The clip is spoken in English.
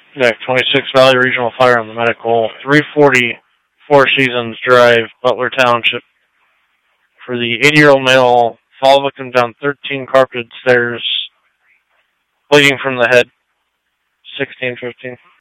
Yeah, 26 Valley Regional Fire on the medical. 340 Four Seasons Drive, Butler Township. For the 80-year-old male, fall victim down 13 carpeted stairs, bleeding from the head. 1615.